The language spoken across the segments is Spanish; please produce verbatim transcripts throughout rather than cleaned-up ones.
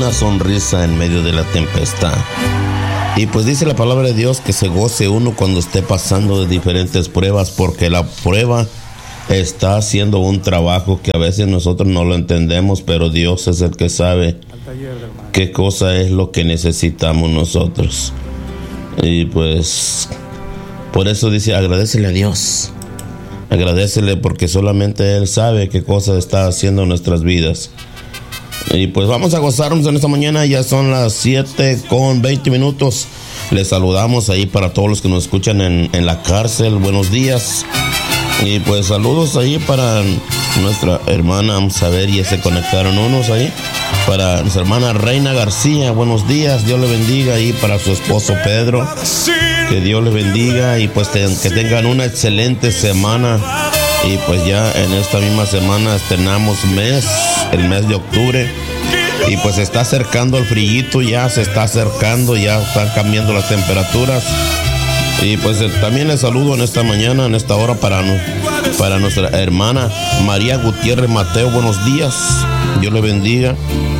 una sonrisa en medio de la tempestad. Y pues dice la palabra de Dios que se goce uno cuando esté pasando de diferentes pruebas, porque la prueba está haciendo un trabajo que a veces nosotros no lo entendemos, pero Dios es el que sabe qué cosa es lo que necesitamos nosotros. Y pues por eso dice, agradécele a Dios, agradécele, porque solamente Él sabe qué cosa está haciendo en nuestras vidas. Y pues vamos a gozarnos en esta mañana. Ya son las siete con veinte minutos. Les saludamos ahí para todos los que nos escuchan en, en la cárcel. Buenos días. Y pues saludos ahí para nuestra hermana, vamos a ver, ya se conectaron unos ahí. Para nuestra hermana Reina García, buenos días, Dios le bendiga. Y para su esposo Pedro, que Dios le bendiga. Y pues te, que tengan una excelente semana. Y pues ya en esta misma semana estrenamos mes, el mes de octubre. Y pues se está acercando el frillito, ya se está acercando, ya están cambiando las temperaturas. Y pues eh, también les saludo en esta mañana, en esta hora, para, para nuestra hermana María Gutiérrez Mateo. Buenos días, Dios le bendiga.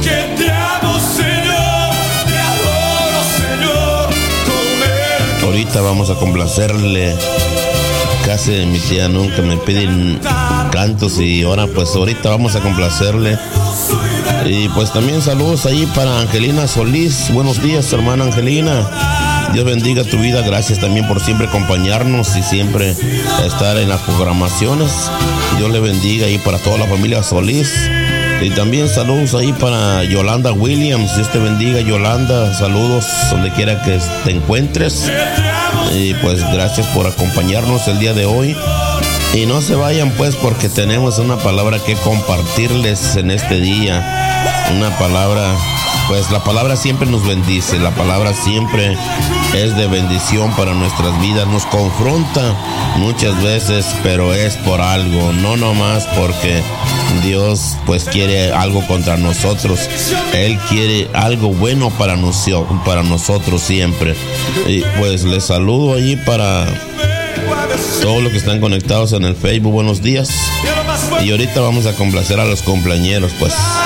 Ahorita vamos a complacerle. Casi mi tía nunca me piden cantos, y ahora pues ahorita vamos a complacerle. Y pues también saludos ahí para Angelina Solís. Buenos días, hermana Angelina. Dios bendiga tu vida. Gracias también por siempre acompañarnos y siempre estar en las programaciones. Dios le bendiga ahí para toda la familia Solís. Y también saludos ahí para Yolanda Williams. Dios te bendiga, Yolanda. Saludos donde quiera que te encuentres. Y pues gracias por acompañarnos el día de hoy. Y no se vayan pues, porque tenemos una palabra que compartirles en este día. Una palabra, pues la palabra siempre nos bendice. La palabra siempre es de bendición para nuestras vidas. Nos confronta muchas veces, pero es por algo. No nomás porque Dios pues quiere algo contra nosotros. Él quiere algo bueno para, nos, para nosotros siempre. Y pues les saludo allí para todos los que están conectados en el Facebook. Buenos días. Y ahorita vamos a complacer a los cumpleañeros pues.